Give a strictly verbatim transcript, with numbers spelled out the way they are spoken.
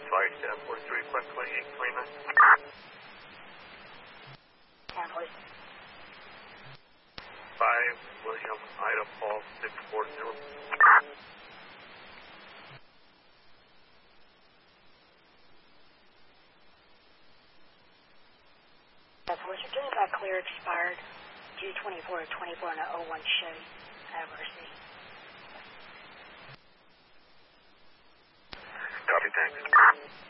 flight uh, forty-three, request twenty-eight, Cleveland. And please. five, William, Ida, Paul, six four zero. That's what you're doing about clear expired G twenty-four twenty-four on a oh one Chevy. Have mercy. Copy, thanks.